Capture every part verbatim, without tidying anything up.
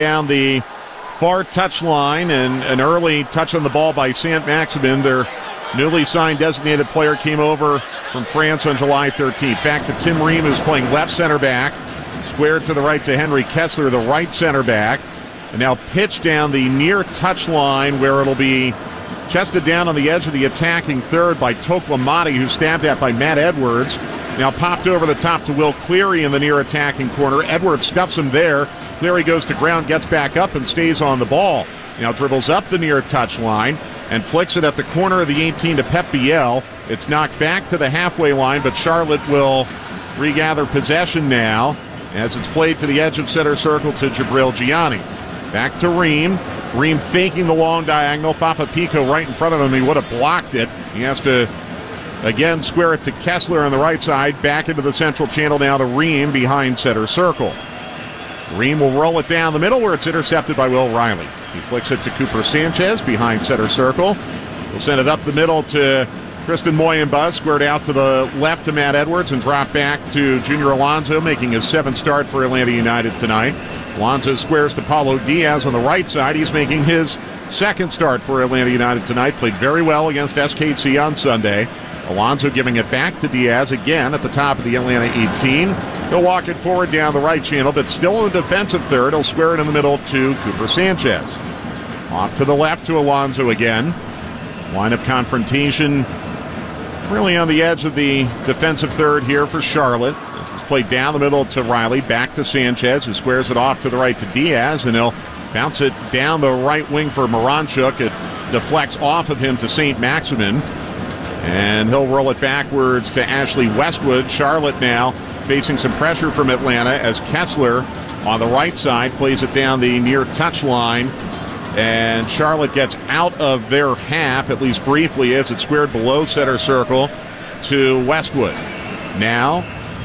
down the far touch line, and an early touch on the ball by Saint-Maximin. Their newly signed designated player came over from France on July thirteenth. Back to Tim Ream, who's playing left center back. Squared to the right to Henry Kessler, the right center back. And now pitched down the near touch line, where it'll be chested down on the edge of the attacking third by Toklamati, who's stabbed at by Matt Edwards. Now popped over the top to Will Cleary in the near attacking corner. Edwards stuffs him there. Cleary goes to ground, gets back up, and stays on the ball. Now dribbles up the near touch line and flicks it at the corner of the eighteen to Pep Biel. It's knocked back to the halfway line, but Charlotte will regather possession now as it's played to the edge of center circle to Jabril Gianni. Back to Ream. Ream faking the long diagonal. Fafa Pico right in front of him. He would have blocked it. He has to again square it to Kessler on the right side. Back into the central channel now to Ream behind center circle. Ream will roll it down the middle where it's intercepted by Will Riley. He flicks it to Cooper Sanchez behind center circle. He'll send it up the middle to Tristan Moyenba, squared out to the left to Matt Edwards, and drop back to Junior Alonso, making his seventh start for Atlanta United tonight. Alonso squares to Paulo Diaz on the right side. He's making his second start for Atlanta United tonight. Played very well against S K C on Sunday. Alonso giving it back to Diaz again at the top of the Atlanta eighteen. He'll walk it forward down the right channel, but still in the defensive third. He'll square it in the middle to Cooper Sanchez. Off to the left to Alonso again. Line of confrontation really on the edge of the defensive third here for Charlotte. This is played down the middle to Riley, back to Sanchez, who squares it off to the right to Diaz, and he'll bounce it down the right wing for Moranchuk. It deflects off of him to Saint-Maximin, and he'll roll it backwards to Ashley Westwood. Charlotte now facing some pressure from Atlanta as Kessler on the right side plays it down the near touch line, and Charlotte gets out of their half, at least briefly, as it's squared below center circle to Westwood. Now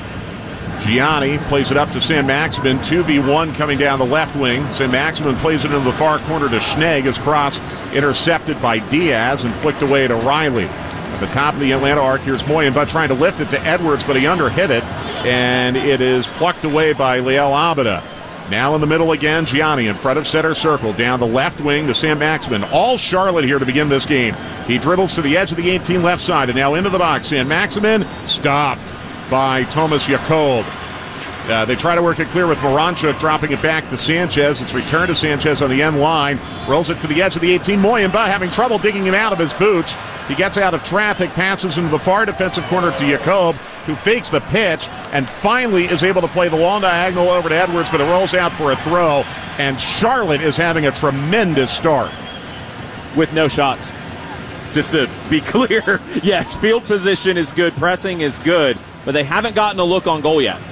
Gianni plays it up to Saint-Maximin. two v one coming down the left wing. Saint-Maximin plays it into the far corner to Schnegg. His cross intercepted by Diaz and flicked away to Riley. At the top of the Atlanta arc, here's Moyenba trying to lift it to Edwards, but he underhit it, and it is plucked away by Liel Abada. Now in the middle again, Gianni in front of center circle, down the left wing to Saint-Maximin. All Charlotte here to begin this game. He dribbles to the edge of the eighteen left side, and now into the box. Saint-Maximin stopped by Thomas Jacob. Uh, they try to work it clear with Moranchuk, dropping it back to Sanchez. It's returned to Sanchez on the end line. Rolls it to the edge of the eighteen. Moyenba having trouble digging it out of his boots. He gets out of traffic, passes into the far defensive corner to Jacob, who fakes the pitch and finally is able to play the long diagonal over to Edwards, but it rolls out for a throw. And Charlotte is having a tremendous start. With no shots. Just to be clear, yes, field position is good, pressing is good, but they haven't gotten a look on goal yet.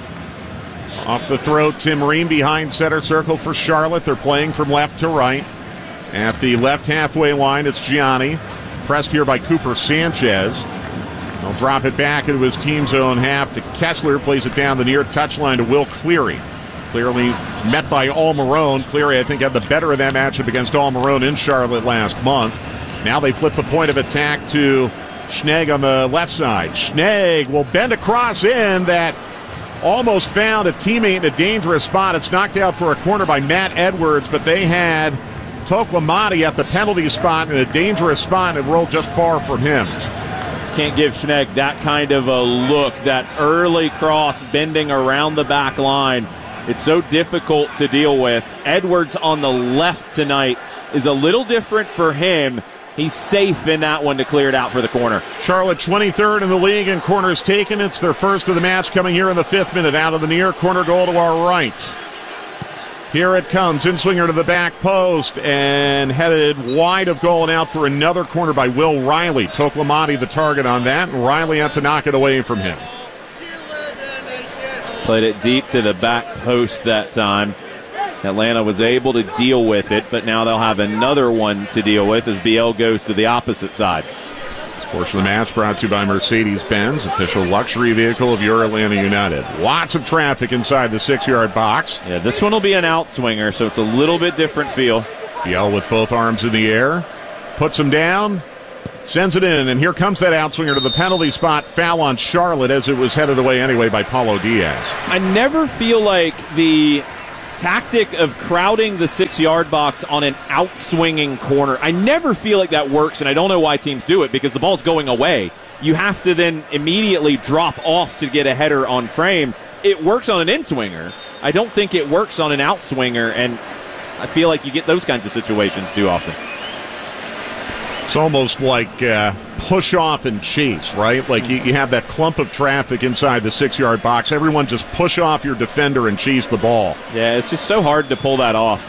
Off the throw, Tim Ream behind center circle for Charlotte. They're playing from left to right. At the left halfway line, it's Gianni. Pressed here by Cooper Sanchez. He'll drop it back into his team's own half to Kessler. Plays it down the near touchline to Will Cleary. Clearly met by Almiron. Cleary, I think, had the better of that matchup against Almiron in Charlotte last month. Now they flip the point of attack to Schnegg on the left side. Schnegg will bend across in that almost found a teammate in a dangerous spot. It's knocked out for a corner by Matt Edwards, but they had Toklamati at the penalty spot in a dangerous spot, and it rolled just far from him. Can't give Schnegg that kind of a look, that early cross bending around the back line. It's so difficult to deal with. Edwards on the left tonight is a little different for him. He's safe in that one to clear it out for the corner. Charlotte twenty-third in the league in corners taken. It's their first of the match coming here in the fifth minute. Out of the near corner goal to our right. Here it comes. In-swinger to the back post and headed wide of goal and out for another corner by Will Riley. Toklamati the target on that, and Riley had to knock it away from him. Played it deep to the back post that time. Atlanta was able to deal with it, but now they'll have another one to deal with as Biel goes to the opposite side. This portion of the match brought to you by Mercedes-Benz, official luxury vehicle of your Atlanta United. Lots of traffic inside the six-yard box. Yeah, this one will be an outswinger, so it's a little bit different feel. Biel with both arms in the air, puts him down, sends it in, and here comes that outswinger to the penalty spot. Foul on Charlotte as it was headed away anyway by Paulo Diaz. I never feel like the tactic of crowding the six-yard box on an outswinging corner, I never feel like that works, and I don't know why teams do it because the ball's going away. You have to then immediately drop off to get a header on frame. It works on an in-swinger. I don't think it works on an outswinger, and I feel like you get those kinds of situations too often. It's almost like uh, push off and chase, right? Like you, you have that clump of traffic inside the six-yard box. Everyone just push off your defender and chase the ball. Yeah, it's just so hard to pull that off.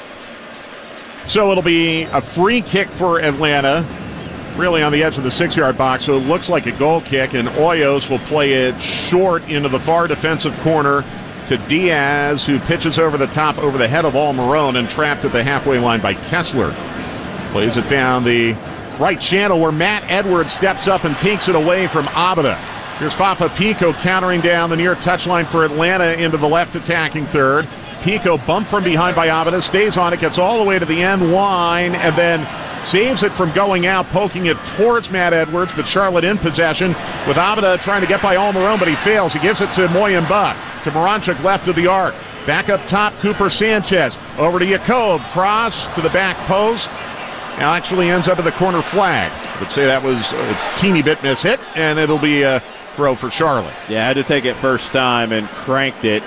So it'll be a free kick for Atlanta, really on the edge of the six-yard box. So it looks like a goal kick, and Hoyos will play it short into the far defensive corner to Diaz, who pitches over the top over the head of Almiron and trapped at the halfway line by Kessler. Plays it down the right channel where Matt Edwards steps up and takes it away from Abada. Here's Fafa Pico countering down the near touchline for Atlanta into the left attacking third. Pico bumped from behind by Abada, stays on it, gets all the way to the end line, and then saves it from going out, poking it towards Matt Edwards, but Charlotte in possession with Abada trying to get by Almiron, but he fails. He gives it to Moyamba, to Moranchuk left of the arc. Back up top, Cooper Sanchez. Over to Jacob, cross to the back post. Now actually ends up at the corner flag. I'd say that was a teeny bit mishit, and it'll be a throw for Charlotte. Yeah, had to take it first time and cranked it.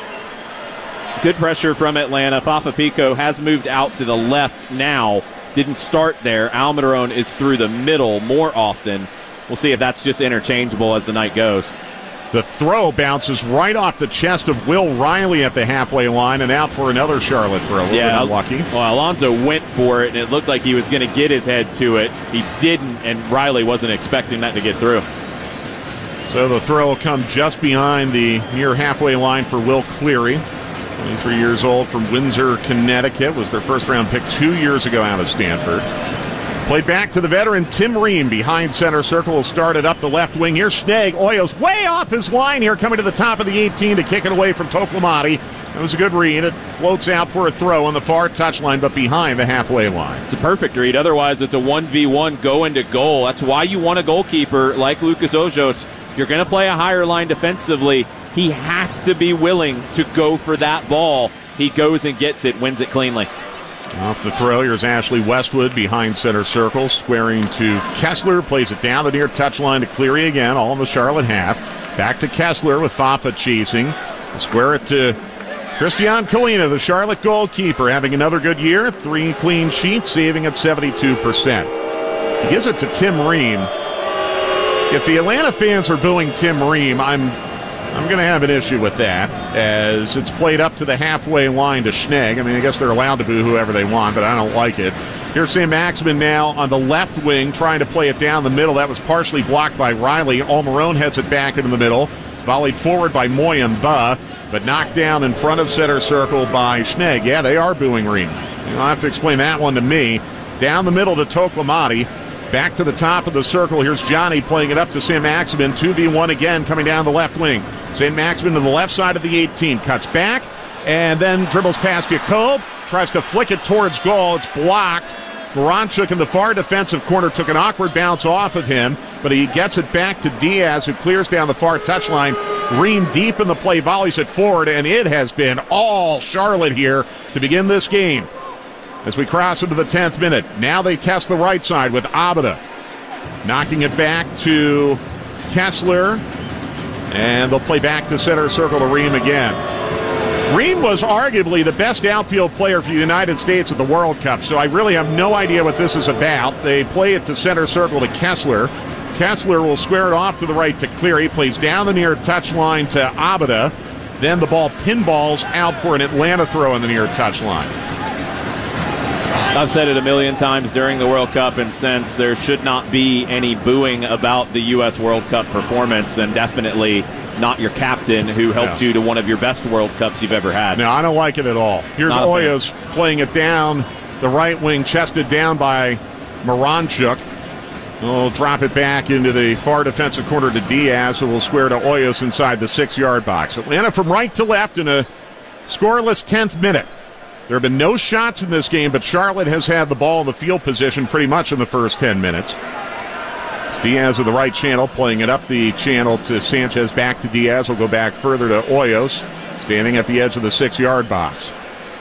Good pressure from Atlanta. Fafa Pico has moved out to the left now. Didn't start there. Almiron is through the middle more often. We'll see if that's just interchangeable as the night goes. The throw bounces right off the chest of Will Riley at the halfway line and out for another Charlotte throw. Yeah, lucky. Well, Alonso went for it, and it looked like he was going to get his head to it. He didn't, and Riley wasn't expecting that to get through. So the throw will come just behind the near halfway line for Will Cleary. twenty-three years old from Windsor, Connecticut. Was their first round pick two years ago out of Stanford. Played back to the veteran Tim Ream behind center circle. Will start it up the left wing. Here's Schnegg. Hoyos way off his line here, coming to the top of the eighteen to kick it away from Toklamati. That was a good read. It floats out for a throw on the far touchline, but behind the halfway line. It's a perfect read. Otherwise, it's a one v one go into goal. That's why you want a goalkeeper like Lucas Ojos. If you're going to play a higher line defensively, he has to be willing to go for that ball. He goes and gets it, wins it cleanly. Off the throw, here's Ashley Westwood behind center circle, squaring to Kessler, plays it down the near touchline to Cleary again, all in the Charlotte half. Back to Kessler with Fafa chasing. Square it to Christian Kalina, the Charlotte goalkeeper, having another good year. Three clean sheets, saving at seventy-two percent. He gives it to Tim Ream. If the Atlanta fans are booing Tim Ream, I'm I'm going to have an issue with that, as it's played up to the halfway line to Schnegg. I mean, I guess they're allowed to boo whoever they want, but I don't like it. Here's Sam Maximin now on the left wing, trying to play it down the middle. That was partially blocked by Riley. Almiron heads it back into the middle. Volleyed forward by Moyamba, but knocked down in front of center circle by Schnegg. Yeah, they are booing Ream. You'll have to explain that one to me. Down the middle to Toklamati. Back to the top of the circle. Here's Johnny playing it up to Sam Maximin. two v one again coming down the left wing. Saint Maximin to the left side of the eighteen. Cuts back and then dribbles past Jacob. Tries to flick it towards goal. It's blocked. Moranchuk in the far defensive corner took an awkward bounce off of him, but he gets it back to Diaz, who clears down the far touchline. Ream deep in the play, volleys it forward, and it has been all Charlotte here to begin this game. As we cross into the tenth minute, now they test the right side with Abada. Knocking it back to Kessler, and they'll play back to center circle to Ream again. Ream was arguably the best outfield player for the United States at the World Cup, so I really have no idea what this is about. They play it to center circle to Kessler. Kessler will square it off to the right to Cleary. Plays down the near touchline to Abada. Then the ball pinballs out for an Atlanta throw on the near touchline. I've said it a million times during the World Cup and since, there should not be any booing about the U S World Cup performance, and definitely not your captain who helped yeah. you to one of your best World Cups you've ever had. No, I don't like it at all. Here's Hoyos playing it down the right wing, chested down by Moranchuk. We'll drop it back into the far defensive corner to Diaz, who will square to Hoyos inside the six-yard box. Atlanta from right to left in a scoreless tenth minute. There have been no shots in this game, but Charlotte has had the ball in the field position pretty much in the first ten minutes. It's Diaz in the right channel, playing it up the channel to Sanchez, back to Diaz. Will go back further to Hoyos, standing at the edge of the six-yard box.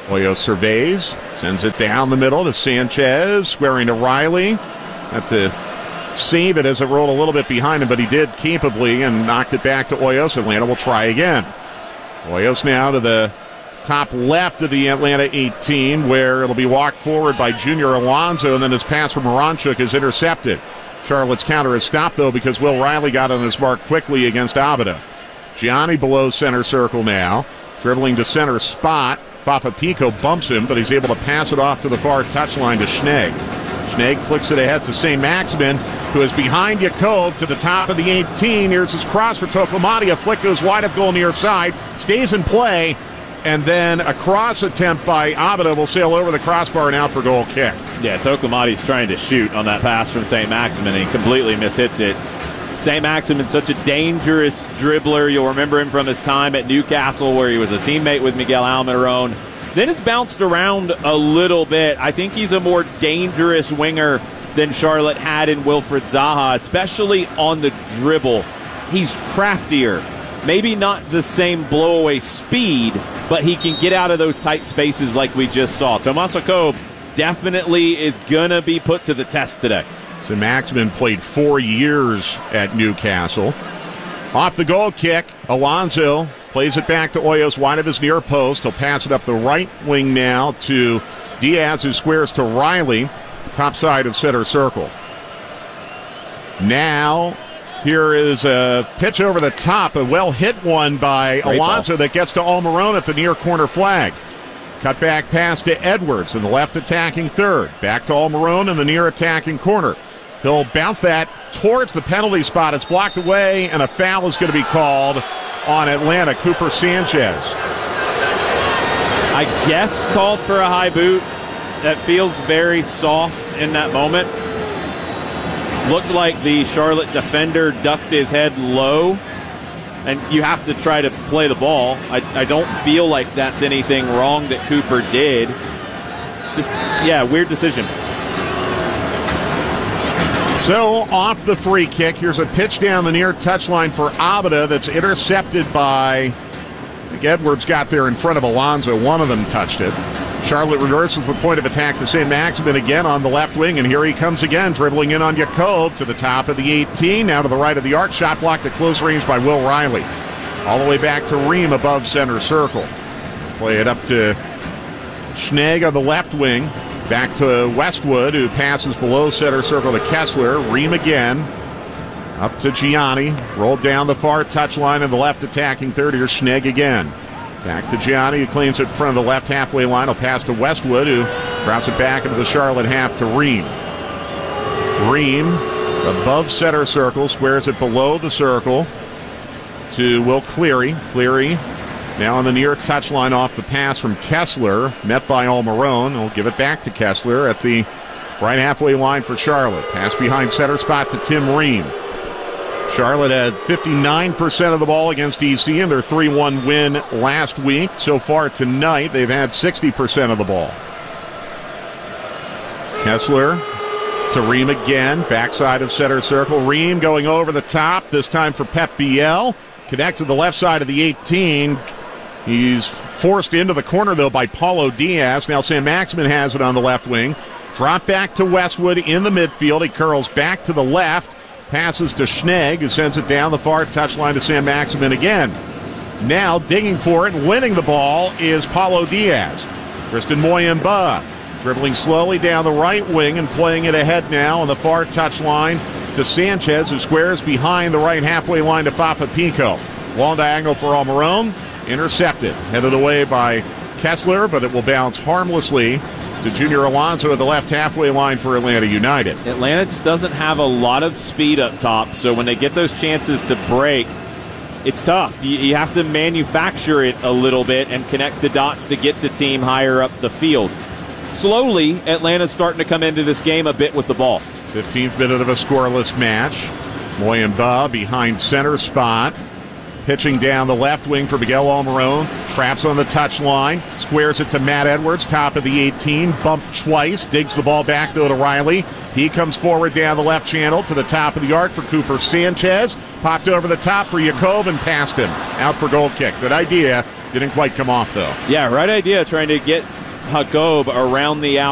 Hoyos surveys, sends it down the middle to Sanchez, squaring to Riley. At the save it as it rolled a little bit behind him, but he did capably and knocked it back to Hoyos. Atlanta will try again. Hoyos now to the top left of the Atlanta eighteen, where it'll be walked forward by Junior Alonso, and then his pass from Moranchuk is intercepted. Charlotte's counter is stopped, though, because Will Riley got on his mark quickly against Abada. Gianni below center circle now, dribbling to center spot. Fafa Pico bumps him, but he's able to pass it off to the far touchline to Schnegg. Schnegg flicks it ahead to Saint Maximin, who is behind Jakob to the top of the eighteen. Here's his cross for Tokomati. A flick goes wide of goal near side, stays in play, and then a cross attempt by Abada will sail over the crossbar and out for goal kick. Yeah, Tokomati's trying to shoot on that pass from Saint Maximin, and he completely mishits it. Saint Maximin, such a dangerous dribbler. You'll remember him from his time at Newcastle, where he was a teammate with Miguel Almiron. Then has bounced around a little bit. I think he's a more dangerous winger than Charlotte had in Wilfried Zaha, especially on the dribble. He's craftier. Maybe not the same blowaway speed, but he can get out of those tight spaces like we just saw. Tomas Jakob definitely is going to be put to the test today. So Maximin played four years at Newcastle. Off the goal kick, Alonso plays it back to Hoyos, wide of his near post. He'll pass it up the right wing now to Diaz, who squares to Riley, top side of center circle. Now, here is a pitch over the top, a well-hit one by Great Alonso ball. that gets to Almiron at the near corner flag. Cut back pass to Edwards in the left attacking third. Back to Almiron in the near attacking corner. He'll bounce that towards the penalty spot. It's blocked away, and a foul is going to be called on Atlanta. Cooper Sanchez. I guess called for a high boot. That feels very soft in that moment. Looked like the Charlotte defender ducked his head low, and you have to try to play the ball. I, I don't feel like that's anything wrong that Cooper did. Just, yeah, weird decision. So, off the free kick, here's a pitch down the near touchline for Abada that's intercepted by, I think Edwards got there in front of Alonso. One of them touched it. Charlotte reverses the point of attack to Saint Maximin again on the left wing, and here he comes again, dribbling in on Jakob to the top of the eighteen, now to the right of the arc. Shot blocked at close range by Will Riley. All the way back to Ream above center circle. Play it up to Schnegg on the left wing. Back to Westwood, who passes below center circle to Kessler. Ream again. Up to Gianni. Rolled down the far touchline in the left attacking third. Here's Schnegg again. Back to Gianni, who claims it in front of the left halfway line. He'll pass to Westwood, who drops it back into the Charlotte half to Ream. Ream above center circle, squares it below the circle to Will Cleary. Cleary now on the near touchline off the pass from Kessler, met by Almiron. He'll give it back to Kessler at the right halfway line for Charlotte. Pass behind center spot to Tim Ream. Charlotte had fifty-nine percent of the ball against D C in their three one win last week. So far tonight, they've had sixty percent of the ball. Kessler to Ream again, backside of center circle. Ream going over the top, this time for Pep Biel. Connects to the left side of the eighteen. He's forced into the corner, though, by Paulo Diaz. Now Saint Maximin has it on the left wing. Drop back to Westwood in the midfield. He curls back to the left. Passes to Schnegg, who sends it down the far touchline to Saint Maximin again. Now digging for it and winning the ball is Paulo Diaz. Tristan Moyemba dribbling slowly down the right wing and playing it ahead now on the far touchline to Sanchez, who squares behind the right halfway line to Fafa Pico. Long diagonal for Almiron. Intercepted. Headed away by Kessler, but it will bounce harmlessly to Junior Alonso at the left halfway line for Atlanta United. Atlanta just doesn't have a lot of speed up top, so when they get those chances to break, it's tough. You, you have to manufacture it a little bit and connect the dots to get the team higher up the field. Slowly, Atlanta's starting to come into this game a bit with the ball. fifteenth minute of a scoreless match. Moyemba behind center spot. Pitching down the left wing for Miguel Almiron. Traps on the touchline. Squares it to Matt Edwards, top of the eighteen. Bumped twice. Digs the ball back, though, to Riley. He comes forward down the left channel to the top of the arc for Cooper Sanchez. Popped over the top for Jakob and past him. Out for goal kick. Good idea Didn't quite come off, though. Yeah, right idea, trying to get Hakob around the out.